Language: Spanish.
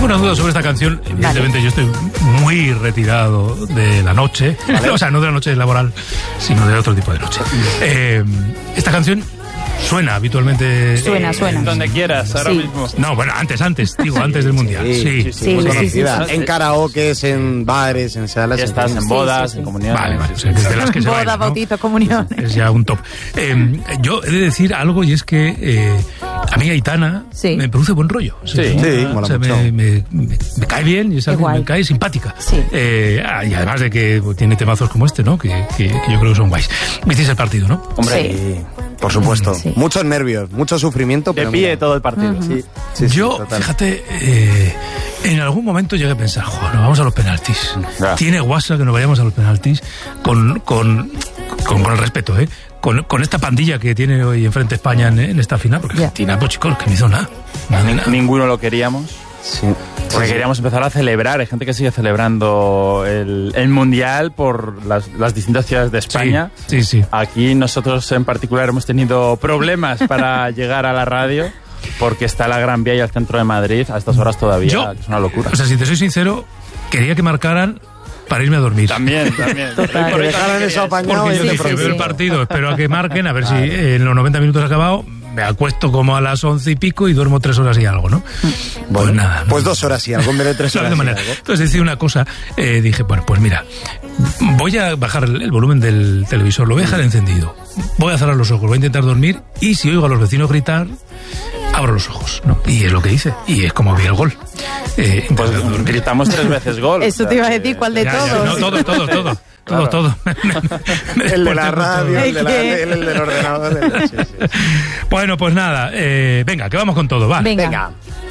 una duda sobre esta canción. Evidentemente yo estoy muy retirado de la noche, ¿vale? O sea, no de la noche laboral, sino de otro tipo de noche. Esta canción suena habitualmente. Suena. Donde quieras, ahora mismo. No, bueno, antes del Mundial. Sí. Muy conocida. En karaokes, en bares, en salas. Estás en bodas, en comuniones. Vale. O sea, desde las que se boda, baila, ¿no? bautizo, comunión. Es ya un top. Yo he de decir algo, y es que a mí Aitana me produce buen rollo. Sí, mola o sea, mucho. Me cae bien, y es alguien que me cae simpática. Sí. Y además de que tiene temazos como este, ¿no? Que yo creo que son guays. ¿Visteis el partido, no? Hombre, sí. Por supuesto. Sí. Muchos nervios, mucho sufrimiento. De pie todo el partido. Sí, yo, total. fíjate, en algún momento llegué a pensar, joder, nos vamos a los penaltis. Tiene guasa que nos vayamos a los penaltis con el respeto, con esta pandilla que tiene hoy enfrente España en esta final, porque Argentina, pues chicos, que no hizo nada. Ninguno lo queríamos. Sí. Porque queríamos empezar a celebrar. Hay gente que sigue celebrando el Mundial por las distintas ciudades de España. Sí. Aquí nosotros en particular hemos tenido problemas para llegar a la radio, porque está la Gran Vía y el centro de Madrid a estas horas todavía, que es una locura. O sea, si te soy sincero, quería que marcaran para irme a dormir. También. Total. Que dejaran eso apañado. Porque yo dije, veo el partido, espero a que marquen, a ver si en los 90 minutos ha acabado. Me acuesto como a las 11 y pico y duermo 3 horas y algo, ¿no? Pues nada. Pues 2 horas y algo, en vez de 3 horas. Entonces decía una cosa, dije, bueno, pues mira, voy a bajar el volumen del televisor, lo voy a dejar encendido, voy a cerrar los ojos, voy a intentar dormir, y si oigo a los vecinos gritar, abro los ojos, ¿no? Y es lo que hice, y es como vi el gol. Pues gritamos 3 veces gol. Eso te iba a decir, ¿cuál de todos? No, todo. El de la radio, el del ordenador. Bueno, pues nada, venga, que vamos con todo, va. Venga.